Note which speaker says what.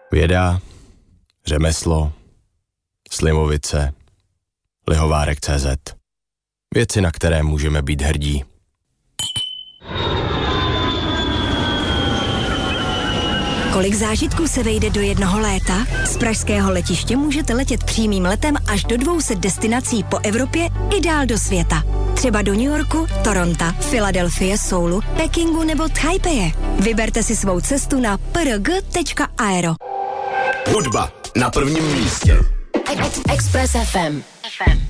Speaker 1: Věda, řemeslo, Slimovice, Lihovárek.cz. Věci, na které můžeme být hrdí.
Speaker 2: Kolik zážitků se vejde do jednoho léta? Z pražského letiště můžete letět přímým letem až do 200 destinací po Evropě i dál do světa. Třeba do New Yorku, Toronto, Filadelfie, Soulu, Pekingu nebo Taipei. Vyberte si svou cestu na prg.aero.
Speaker 3: Hudba na prvním místě.
Speaker 2: Express FM.